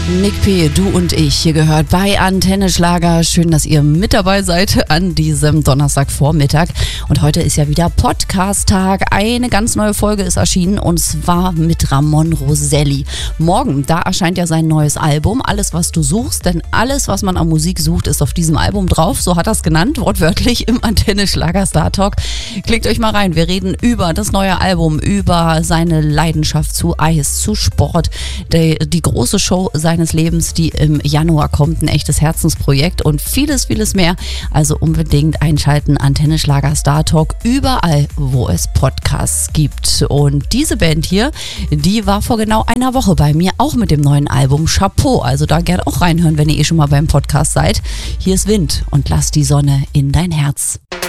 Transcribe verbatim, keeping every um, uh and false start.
Nick P., du und ich, hier gehört bei Antenne Schlager. Schön, dass ihr mit dabei seid an diesem Donnerstagvormittag. Und heute ist ja wieder Podcast-Tag. Eine ganz neue Folge ist erschienen und zwar mit Ramon Roselli. Morgen, da erscheint ja sein neues Album, Alles, was du suchst. Denn alles, was man an Musik sucht, ist auf diesem Album drauf. So hat er es genannt, wortwörtlich im Antenne Schlager Star Talk. Klickt euch mal rein. Wir reden über das neue Album, über seine Leidenschaft zu Eis, zu Sport, die, die große Show seines Lebens, die im Januar kommt, ein echtes Herzensprojekt und vieles, vieles mehr. Also unbedingt einschalten, Antenne Schlager Star Talk, überall, wo es Podcasts gibt. Und diese Band hier, die war vor genau einer Woche bei mir, auch mit dem neuen Album Chapeau. Also da gerne auch reinhören, wenn ihr eh schon mal beim Podcast seid. Hier ist Wind und lass die Sonne in dein Herz.